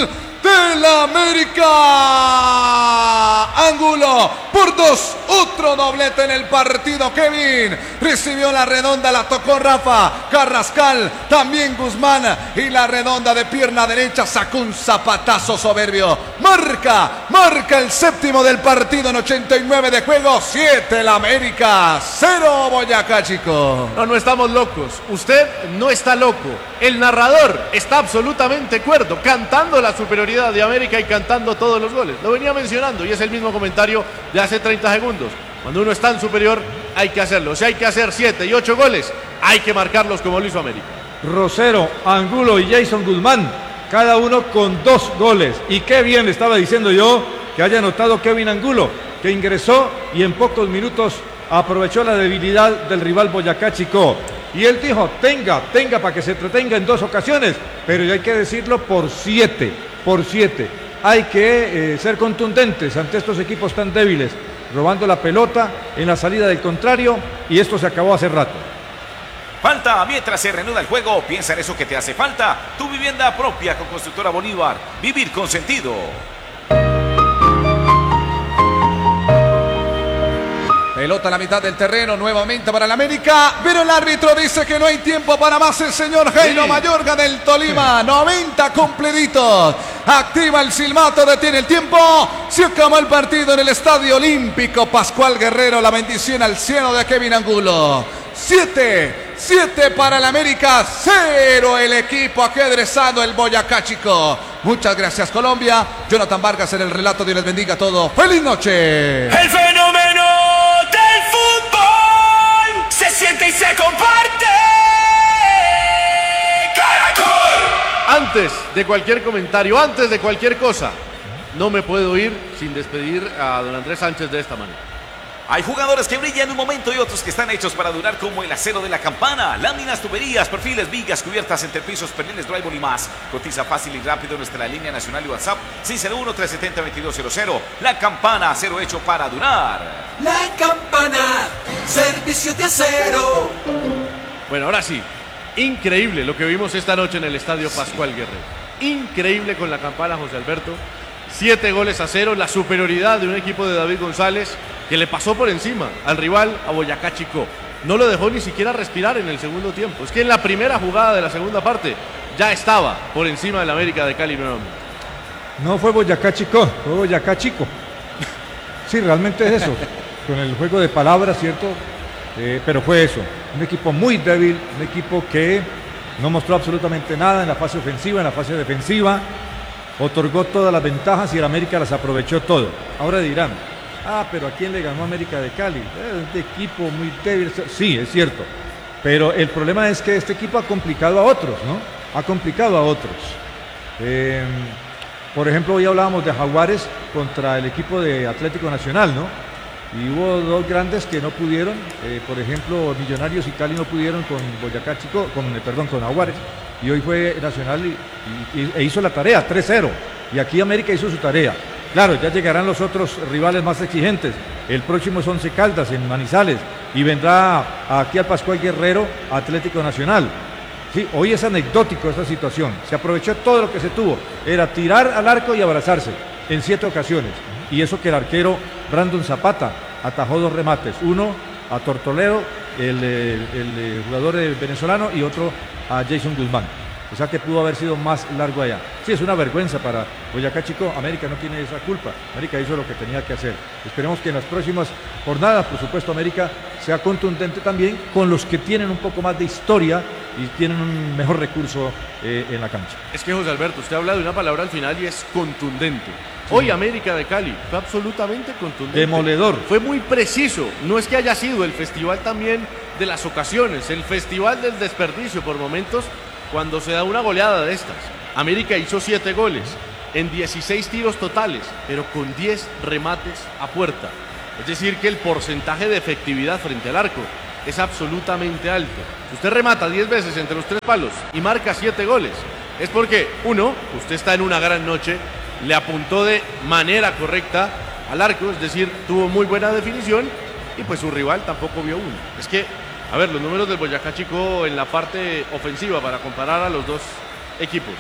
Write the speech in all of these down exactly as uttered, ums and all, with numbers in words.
gol del América. Angulo por dos, otro doblete en el partido. Kevin recibió la redonda, la tocó Rafa Carrascal, también Guzmán, y la redonda de pierna derecha sacó un zapatazo soberbio. Marca, marca el séptimo del partido en ochenta y nueve de juego. siete el América, cero Boyacá Chico. No, no estamos locos. Usted no está loco. El narrador está absolutamente cuerdo, cantando la superioridad de América y cantando todos los goles. Lo venía mencionando y es el mismo comentario de hace treinta segundos. Cuando uno está en superior, hay que hacerlo. Si hay que hacer siete y ocho goles, hay que marcarlos como lo hizo América. Rosero, Angulo y Jason Guzmán, cada uno con dos goles. Y qué bien estaba diciendo yo que haya anotado Kevin Angulo, que ingresó y en pocos minutos aprovechó la debilidad del rival Boyacá Chico. Y él dijo, tenga, tenga para que se entretenga en dos ocasiones, pero ya hay que decirlo por siete, por siete. Hay que eh, ser contundentes ante estos equipos tan débiles, robando la pelota en la salida del contrario, y esto se acabó hace rato. Falta mientras se reanuda el juego. Piensa en eso que te hace falta. Tu vivienda propia con Constructora Bolívar. Vivir con sentido. Pelota a la mitad del terreno nuevamente para el América, pero el árbitro dice que no hay tiempo para más. El señor Jairo sí. Mayorga del Tolima, noventa cumpliditos. Activa el silbato, detiene el tiempo. Se acabó el partido en el Estadio Olímpico Pascual Guerrero. La bendición al cielo de Kevin Angulo. siete, siete para el América, cero el equipo ajedrezado, el Boyacá Chico. Muchas gracias Colombia. Jonathan Vargas en el relato. Dios les bendiga a todos. ¡Feliz noche! El fenómeno del fútbol se siente y se comparte. ¡Caracol! Antes de cualquier comentario, antes de cualquier cosa, no me puedo ir sin despedir a don Andrés Sánchez de esta manera. Hay jugadores que brillan en un momento y otros que están hechos para durar, como el acero de la campana. Láminas, tuberías, perfiles, vigas, cubiertas, entrepisos, perniles, drywall y más. Cotiza fácil y rápido en nuestra línea nacional y WhatsApp seis cero uno, tres siete cero, dos dos cero cero. La Campana, acero hecho para durar. La Campana, servicio de acero. Bueno, ahora sí, increíble lo que vimos esta noche en el Estadio Pascual Guerrero. Increíble con la Campana, José Alberto. Siete goles a cero, la superioridad de un equipo de David González que le pasó por encima al rival, a Boyacá Chico. No lo dejó ni siquiera respirar en el segundo tiempo. Es que en la primera jugada de la segunda parte ya estaba por encima del América de Cali nuevamente. No fue Boyacá Chico, fue Boyacá Chico. Sí, realmente es eso. Con el juego de palabras, ¿cierto? Eh, pero fue eso. Un equipo muy débil, un equipo que no mostró absolutamente nada en la fase ofensiva, en la fase defensiva. Otorgó todas las ventajas y el América las aprovechó todo. Ahora dirán, ah, pero ¿a quién le ganó América de Cali? Es de equipo muy débil. Sí, es cierto. Pero el problema es que este equipo ha complicado a otros, ¿no? Ha complicado a otros. Eh, por ejemplo, hoy hablábamos de Jaguares contra el equipo de Atlético Nacional, ¿no? Y hubo dos grandes que no pudieron. Eh, por ejemplo, Millonarios y Cali no pudieron con Boyacá Chico, con, perdón, con Jaguares. Y hoy fue Nacional y, y, e hizo la tarea, tres cero. Y aquí América hizo su tarea. Claro, ya llegarán los otros rivales más exigentes. El próximo es Once Caldas en Manizales. Y vendrá aquí al Pascual Guerrero Atlético Nacional. Sí, hoy es anecdótico esta situación. Se aprovechó todo lo que se tuvo. Era tirar al arco y abrazarse en siete ocasiones. Y eso que el arquero Brandon Zapata atajó dos remates. Uno a Tortolero, el, el, el jugador venezolano, y otro a Jason Guzmán. O sea que pudo haber sido más largo allá. Sí, es una vergüenza para Boyacá Chico. América no tiene esa culpa. América hizo lo que tenía que hacer. Esperemos que en las próximas jornadas, por supuesto, América sea contundente también con los que tienen un poco más de historia y tienen un mejor recurso eh, en la cancha. Es que, José Alberto, usted habla de una palabra al final y es contundente. Sí. Hoy América de Cali fue absolutamente contundente. Demoledor. Fue muy preciso. No es que haya sido el festival también de las ocasiones, el festival del desperdicio por momentos, cuando se da una goleada de estas. América hizo siete goles en dieciséis tiros totales, pero con diez remates a puerta. Es decir, que el porcentaje de efectividad frente al arco es absolutamente alto. Si usted remata diez veces entre los tres palos y marca siete goles, es porque, uno, usted está en una gran noche, le apuntó de manera correcta al arco, es decir, tuvo muy buena definición, y pues su rival tampoco vio uno. Es que, a ver, los números del Boyacá Chico en la parte ofensiva para comparar a los dos equipos.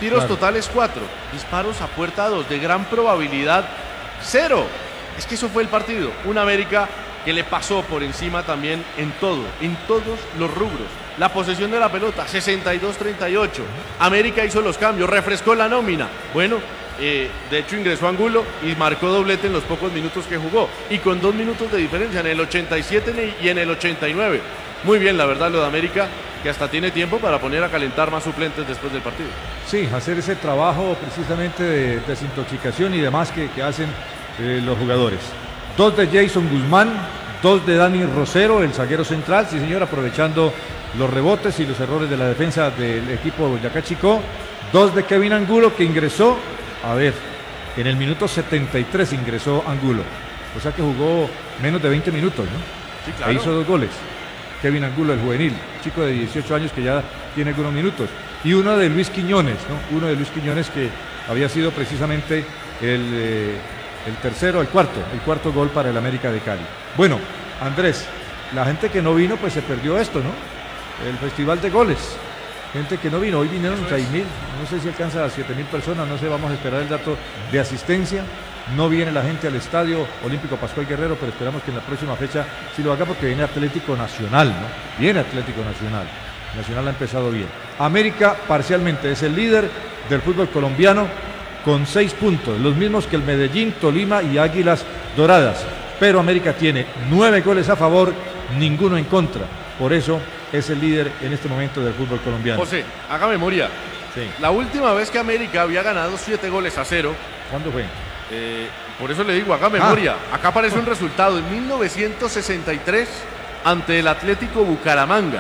Tiros Claro. totales cuatro, disparos a puerta dos, de gran probabilidad cero. Es que eso fue el partido. Una América que le pasó por encima también en todo, en todos los rubros. La posesión de la pelota, sesenta y dos treinta y ocho. América hizo los cambios, refrescó la nómina. Bueno, eh, de hecho ingresó Angulo y marcó doblete en los pocos minutos que jugó. Y con dos minutos de diferencia, en el ochenta y siete y en el ochenta y nueve. Muy bien, la verdad, lo de América, que hasta tiene tiempo para poner a calentar más suplentes después del partido. Sí, hacer ese trabajo precisamente de desintoxicación y demás que, que hacen eh, los jugadores. Dos de Jason Guzmán, dos de Dani Rosero, el zaguero central, sí señor, aprovechando los rebotes y los errores de la defensa del equipo de Boyacá Chicó. Dos de Kevin Angulo, que ingresó, a ver, en el minuto setenta y tres ingresó Angulo. O sea que jugó menos de veinte minutos, ¿no? Sí, claro. E hizo dos goles. Kevin Angulo, el juvenil, chico de dieciocho años que ya tiene algunos minutos. Y uno de Luis Quiñones, ¿no? Uno de Luis Quiñones que había sido precisamente el, eh, el tercero, el cuarto, el cuarto gol para el América de Cali. Bueno, Andrés, la gente que no vino, pues se perdió esto, ¿no? El festival de goles. Gente que no vino, hoy vinieron seis mil, no sé si alcanza a siete mil personas, no sé, vamos a esperar el dato de asistencia. No viene la gente al Estadio Olímpico Pascual Guerrero, pero esperamos que en la próxima fecha sí lo haga porque viene Atlético Nacional, ¿no? Viene Atlético Nacional. Nacional ha empezado bien. América parcialmente es el líder del fútbol colombiano con seis puntos, los mismos que el Medellín, Tolima y Águilas Doradas. Pero América tiene nueve goles a favor, ninguno en contra. Por eso es el líder en este momento del fútbol colombiano. José, haga memoria. Sí. La última vez que América había ganado siete goles a cero, ¿Cuándo fue? eh, por eso le digo, haga memoria. Acá aparece un resultado en mil novecientos sesenta y tres ante el Atlético Bucaramanga.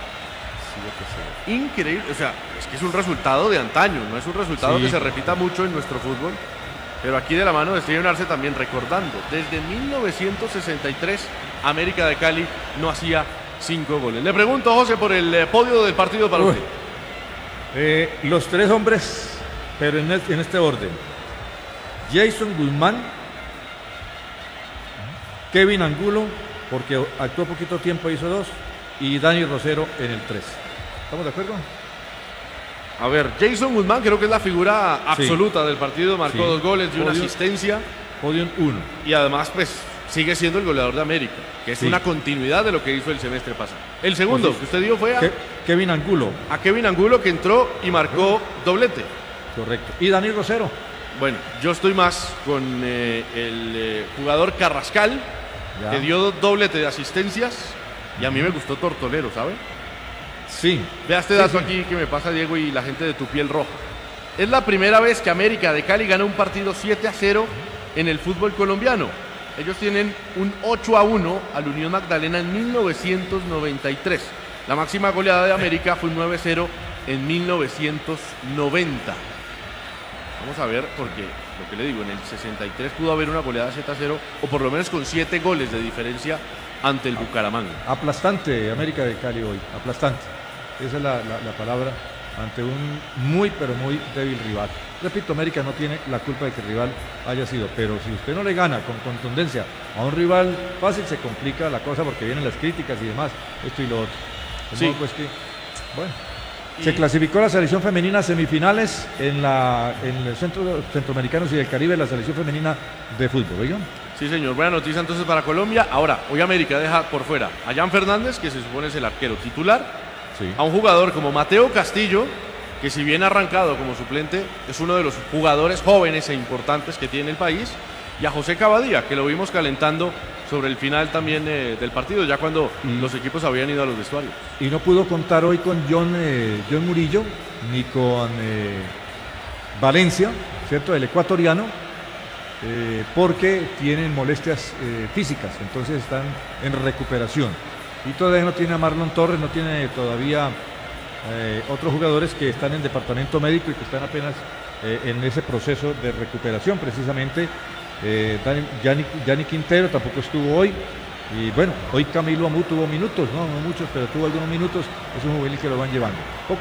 Increíble, o sea, es que es un resultado de antaño, no es un resultado Sí. que se repita mucho en nuestro fútbol. Pero aquí de la mano de Steven Arce también recordando, desde mil novecientos sesenta y tres América de Cali no hacía cinco goles. Le pregunto, José, por el eh, podio del partido para Uy. usted. Eh, los tres hombres, pero en, el- en este orden. Jason Guzmán, Kevin Angulo, porque actuó poquito tiempo, hizo dos, y Dani Rosero en el tres. ¿Estamos de acuerdo? A ver, Jason Guzmán creo que es la figura absoluta del partido, marcó Sí. dos goles y una Podio. asistencia Podium uno. y además pues sigue siendo el goleador de América, que es Sí. una continuidad de lo que hizo el semestre pasado. El segundo Pues sí. que usted dio fue a, Ke- Kevin Angulo, a Kevin Angulo, que entró y marcó doblete. correcto. Y Dani Rosero. Bueno, yo estoy más con eh, el eh, jugador Carrascal, Ya. que dio doblete de asistencias, y a mí me gustó Tortolero, ¿sabe? Sí. Vea este Sí, dato sí. aquí que me pasa Diego y la gente de Tu Piel Roja. Es la primera vez que América de Cali gana un partido siete a cero en el fútbol colombiano. Ellos tienen un ocho a uno al Unión Magdalena en mil novecientos noventa y tres. La máxima goleada de América fue un nueve a cero en mil novecientos noventa. Vamos a ver, porque lo que le digo, en el sesenta y tres pudo haber una goleada siete a cero, o por lo menos con siete goles de diferencia ante el Bucaramanga. Aplastante América de Cali hoy, aplastante. Esa es la, la- la palabra ante un muy pero muy débil rival. Repito, América no tiene la culpa de que el rival haya sido, pero si usted no le gana con contundencia a un rival fácil, se complica la cosa porque vienen las críticas y demás, esto y lo otro. De Sí. modo, pues, que, bueno. Y- Se clasificó la selección femenina a semifinales en, la, en el Centro Centroamericanos y del Caribe, la selección femenina de fútbol, ¿oigan? Sí, señor. Buena noticia entonces para Colombia. Ahora, hoy América deja por fuera a Jan Fernández, que se supone es el arquero titular, Sí. a un jugador como Mateo Castillo, que si bien ha arrancado como suplente, es uno de los jugadores jóvenes e importantes que tiene el país, y a José Cavadía, que lo vimos calentando sobre el final también eh, del partido, ya cuando Mm. los equipos habían ido a los vestuarios. Y no pudo contar hoy con John, eh, John Murillo ni con eh, Valencia, ¿cierto? El ecuatoriano, eh, porque tienen molestias eh, físicas, entonces están en recuperación. Y todavía no tiene a Marlon Torres, no tiene todavía eh, otros jugadores que están en departamento médico y que están apenas eh, en ese proceso de recuperación precisamente. Eh, Dani, Gianni, Gianni Quintero tampoco estuvo hoy. Y bueno, hoy Camilo Amú tuvo minutos, no, no muchos, pero tuvo algunos minutos. Es un juvenil que lo van llevando. Poco